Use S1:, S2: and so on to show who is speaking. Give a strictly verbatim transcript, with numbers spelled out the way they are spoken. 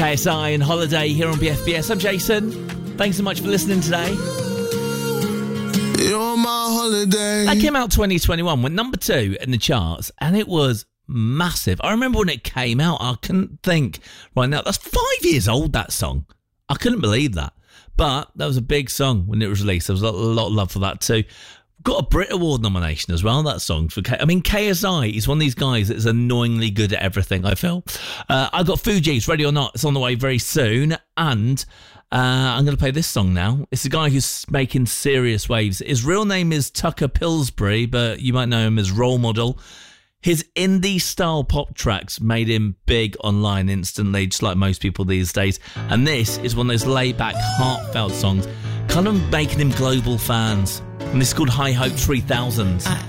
S1: K S I and Holiday here on B F B S. I'm Jason. Thanks so much for listening today.
S2: You're my holiday.
S1: That came out twenty twenty-one, went number two in the charts, and it was massive. I remember when it came out, I couldn't think, right now, that's five years old, that song. I couldn't believe that. But that was a big song when it was released. There was a lot, a lot of love for that too. Got a Brit Award nomination as well, that song. for K- I mean, K S I is one of these guys that's annoyingly good at everything, I feel. Uh, I've got Fugees, Ready or Not. It's on the way very soon. And uh, I'm going to play this song now. It's a guy who's making serious waves. His real name is Tucker Pillsbury, but you might know him as Role Model. His indie-style pop tracks made him big online instantly, just like most people these days. And this is one of those laid-back, heartfelt songs, kind of making him global fans. And this is called High Hope three thousand.
S3: I